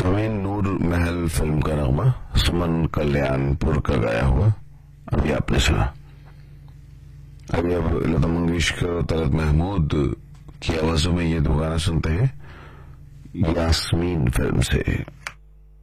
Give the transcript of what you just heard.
हमें नूर महल फिल्म का नामा सुमन कल्याणपुर का गाया हुआ अभी आपने सुना। अभी अब लता मंगेशकर और तलत महमूद की आवाजों में ये दो गाना सुनते हैं यास्मीन फिल्म से।